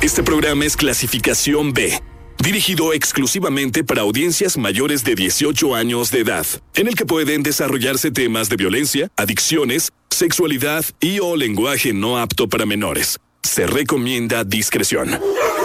Este programa es clasificación B, dirigido exclusivamente para audiencias mayores de 18 años de edad, en el que pueden desarrollarse temas de violencia, adicciones, sexualidad y o lenguaje no apto para menores. Se recomienda discreción.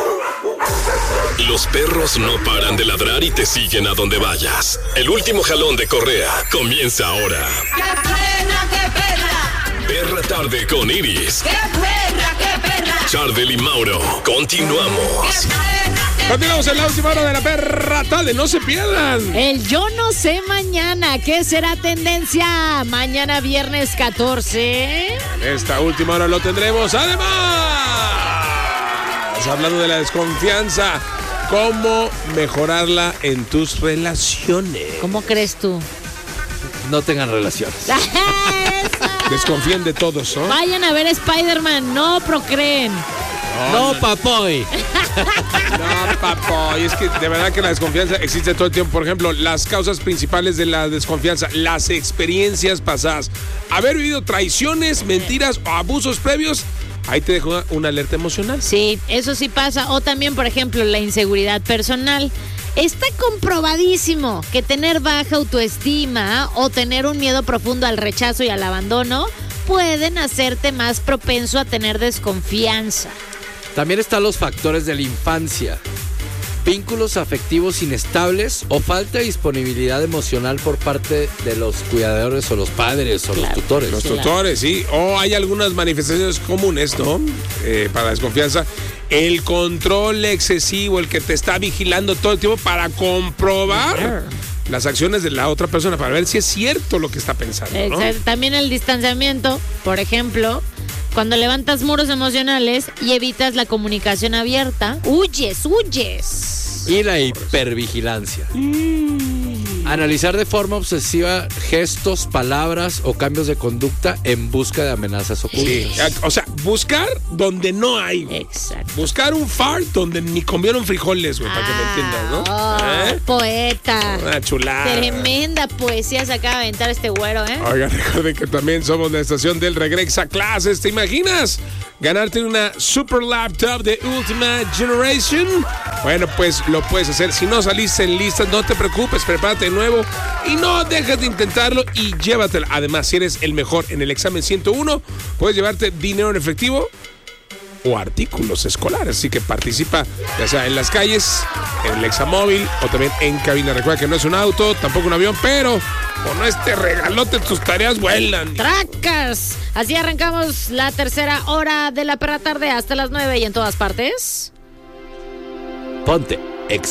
Los perros no paran de ladrar y te siguen a donde vayas. El último jalón de correa comienza ahora. ¡Qué pena, qué perra! Perra Tarde con Iris, ¡Qué perra, qué perra! Chardel y Mauro. Continuamos. Continuamos en la última hora de la Perra Tarde, no se pierdan. El Yo No Sé Mañana, ¿qué será tendencia? Mañana viernes 14. En esta última hora lo tendremos. Además, hablando de la desconfianza, ¿cómo mejorarla en tus relaciones? ¿Cómo crees tú? No tengan relaciones. Desconfíen de todos, ¿no? Vayan a ver Spider-Man, no procreen. No, papoy. No, papo. Y es que de verdad que la desconfianza existe todo el tiempo. Por ejemplo, las causas principales de la desconfianza, las experiencias pasadas. Haber vivido traiciones, mentiras o abusos previos, ahí te dejo una alerta emocional. Sí, eso sí pasa. O también, por ejemplo, la inseguridad personal. Está comprobadísimo que tener baja autoestima o tener un miedo profundo al rechazo y al abandono pueden hacerte más propenso a tener desconfianza. También están los factores de la infancia. Vínculos afectivos inestables o falta de disponibilidad emocional por parte de los cuidadores o los padres o los tutores. Los tutores, sí. O hay algunas manifestaciones comunes, ¿no? Para la desconfianza. El control excesivo, el que te está vigilando todo el tiempo para comprobar las acciones de la otra persona, para ver si es cierto lo que está pensando, ¿no? También el distanciamiento, por ejemplo, cuando levantas muros emocionales y evitas la comunicación abierta, huyes. Y la hipervigilancia. Analizar de forma obsesiva gestos, palabras o cambios de conducta en busca de amenazas ocultas. Sí, o sea, buscar donde no hay, güey. Exacto. Buscar un fart donde ni comieron frijoles, güey, para que me entiendas, ¿no? Poeta. Una chulada. Tremenda poesía se acaba de aventar este güero, ¿eh? Oigan, recuerden que también somos la estación del Regrexa Clases. ¿Te imaginas ganarte una super laptop de Ultima Generation? Bueno, pues lo puedes hacer. Si no saliste en listas, no te preocupes, prepárate de nuevo y no dejes de intentarlo y llévatela. Además, si eres el mejor en el examen 101, puedes llevarte dinero en efectivo o artículos escolares. Así que participa, ya sea en las calles, en el examóvil o también en cabina. Recuerda que no es un auto, tampoco un avión, pero con este regalote tus tareas vuelan. ¡Tracas! Así arrancamos la tercera hora de la Perra Tarde hasta las 9 y en todas partes. Ponte.